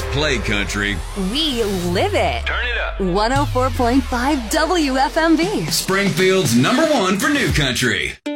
play country. We live it. Turn it up. 104.5 WFMV. Springfield's #1 for new country.